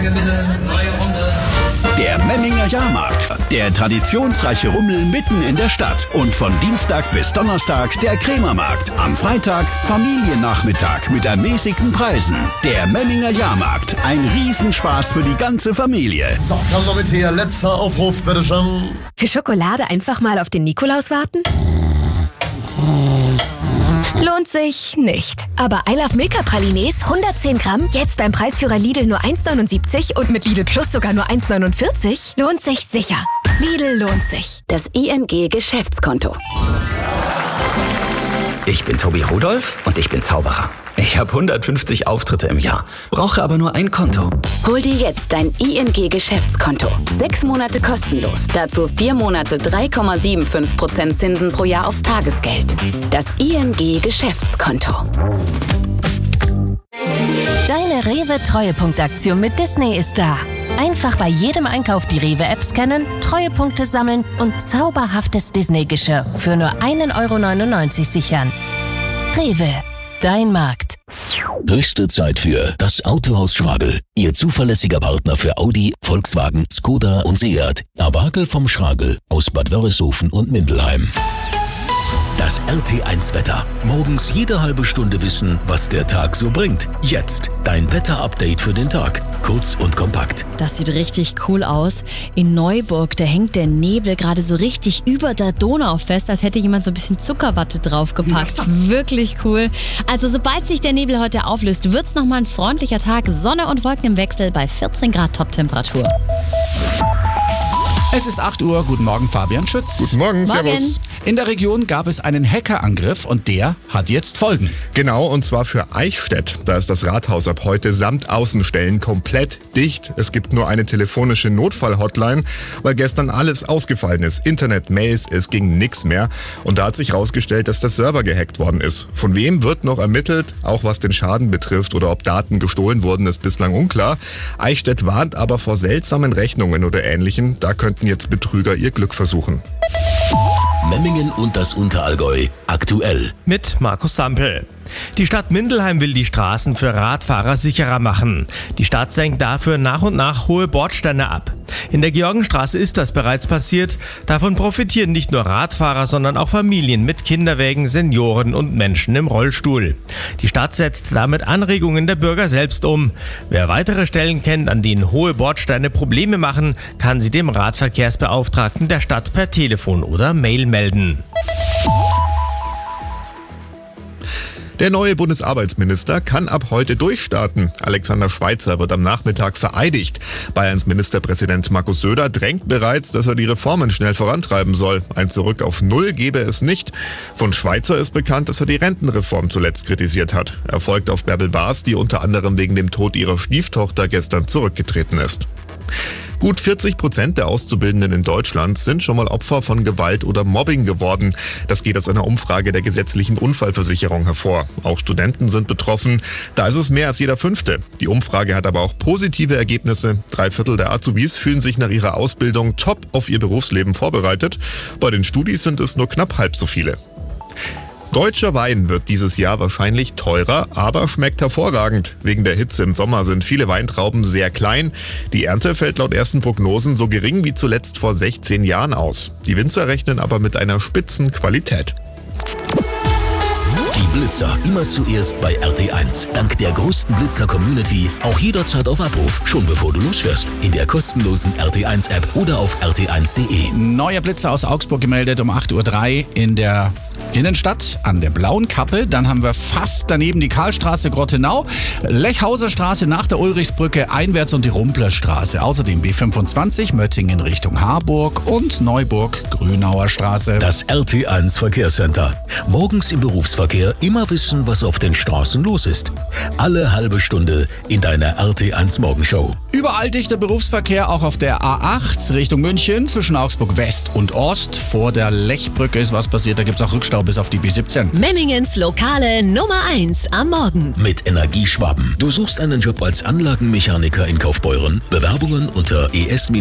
Ruhige bitte, neue Runde. Der Memminger Jahrmarkt. Der traditionsreiche Rummel mitten in der Stadt. Und von Dienstag bis Donnerstag der Krämermarkt. Am Freitag Familiennachmittag mit ermäßigten Preisen. Der Memminger Jahrmarkt. Ein Riesenspaß für die ganze Familie. So, komm noch mit hier. Letzter Aufruf, bitteschön. Für Schokolade einfach mal auf den Nikolaus warten? Lohnt sich nicht. Aber I Love Milka Pralines 110 Gramm, jetzt beim Preisführer Lidl nur 1,79 und mit Lidl Plus sogar nur 1,49, lohnt sich sicher. Lidl lohnt sich. Das ING Geschäftskonto. Ich bin Tobi Rudolph und ich bin Zauberer. Ich habe 150 Auftritte im Jahr, brauche aber nur ein Konto. Hol dir jetzt dein ING Geschäftskonto. 6 Monate kostenlos. Dazu 4 Monate 3,75% Zinsen pro Jahr aufs Tagesgeld. Das ING Geschäftskonto. Deine Rewe-Treuepunktaktion mit Disney ist da. Einfach bei jedem Einkauf die Rewe-App scannen, Treuepunkte sammeln und zauberhaftes Disney-Geschirr für nur 1,99 € sichern. Rewe, dein Markt. Höchste Zeit für das Autohaus Schragel. Ihr zuverlässiger Partner für Audi, Volkswagen, Skoda und Seat. Abakel vom Schragel aus Bad Wörishofen und Mindelheim. Das RT1-Wetter. Morgens jede halbe Stunde wissen, was der Tag so bringt. Jetzt dein Wetter-Update für den Tag. Kurz und kompakt. Das sieht richtig cool aus. In Neuburg, da hängt der Nebel gerade so richtig über der Donau fest, als hätte jemand so ein bisschen Zuckerwatte draufgepackt. Wirklich cool. Also sobald sich der Nebel heute auflöst, wird's nochmal ein freundlicher Tag. Sonne und Wolken im Wechsel bei 14 Grad Top-Temperatur. Es ist 8 Uhr. Guten Morgen, Fabian Schütz. Guten Morgen, servus. In der Region gab es einen Hackerangriff und der hat jetzt Folgen. Genau, und zwar für Eichstätt. Da ist das Rathaus ab heute samt Außenstellen komplett dicht. Es gibt nur eine telefonische Notfall-Hotline, weil gestern alles ausgefallen ist. Internet, Mails, es ging nichts mehr. Und da hat sich herausgestellt, dass der Server gehackt worden ist. Von wem wird noch ermittelt? Auch was den Schaden betrifft oder ob Daten gestohlen wurden, ist bislang unklar. Eichstätt warnt aber vor seltsamen Rechnungen oder Ähnlichem. Da könnten jetzt Betrüger ihr Glück versuchen. Memmingen und das Unterallgäu. Aktuell. Mit Markus Sampel. Die Stadt Mindelheim will die Straßen für Radfahrer sicherer machen. Die Stadt senkt dafür nach und nach hohe Bordsteine ab. In der Georgenstraße ist das bereits passiert. Davon profitieren nicht nur Radfahrer, sondern auch Familien mit Kinderwägen, Senioren und Menschen im Rollstuhl. Die Stadt setzt damit Anregungen der Bürger selbst um. Wer weitere Stellen kennt, an denen hohe Bordsteine Probleme machen, kann sie dem Radverkehrsbeauftragten der Stadt per Telefon oder Mail melden. Der neue Bundesarbeitsminister kann ab heute durchstarten. Alexander Schweitzer wird am Nachmittag vereidigt. Bayerns Ministerpräsident Markus Söder drängt bereits, dass er die Reformen schnell vorantreiben soll. Ein Zurück auf Null gebe es nicht. Von Schweitzer ist bekannt, dass er die Rentenreform zuletzt kritisiert hat. Er folgt auf Bärbel Baas, die unter anderem wegen dem Tod ihrer Stieftochter gestern zurückgetreten ist. Gut 40% der Auszubildenden in Deutschland sind schon mal Opfer von Gewalt oder Mobbing geworden. Das geht aus einer Umfrage der gesetzlichen Unfallversicherung hervor. Auch Studenten sind betroffen. Da ist es mehr als jeder Fünfte. Die Umfrage hat aber auch positive Ergebnisse. 3/4 der Azubis fühlen sich nach ihrer Ausbildung top auf ihr Berufsleben vorbereitet. Bei den Studis sind es nur knapp halb so viele. Deutscher Wein wird dieses Jahr wahrscheinlich teurer, aber schmeckt hervorragend. Wegen der Hitze im Sommer sind viele Weintrauben sehr klein. Die Ernte fällt laut ersten Prognosen so gering wie zuletzt vor 16 Jahren aus. Die Winzer rechnen aber mit einer Spitzenqualität. Die Blitzer immer zuerst bei RT1. Dank der größten Blitzer-Community auch jederzeit auf Abruf, schon bevor du losfährst. In der kostenlosen RT1-App oder auf rt1.de. Neuer Blitzer aus Augsburg gemeldet um 8:03 Uhr in der Innenstadt an der Blauen Kappe. Dann haben wir fast daneben die Karlstraße Grottenau, Lechhauser Straße nach der Ulrichsbrücke einwärts und die Rumplerstraße. Außerdem B25 Möttingen Richtung Harburg und Neuburg Grünauer Straße. Das RT1 Verkehrscenter. Morgens im Berufsverkehr immer wissen, was auf den Straßen los ist. Alle halbe Stunde in deiner RT1 Morgenshow. Überall dichter Berufsverkehr, auch auf der A8 Richtung München zwischen Augsburg West und Ost. Vor der Lechbrücke ist was passiert, da gibt es auch Rückstau bis auf die B17. Memmingens Lokale Nummer 1 am Morgen. Mit Energieschwaben. Du suchst einen Job als Anlagenmechaniker in Kaufbeuren? Bewerbungen unter ES-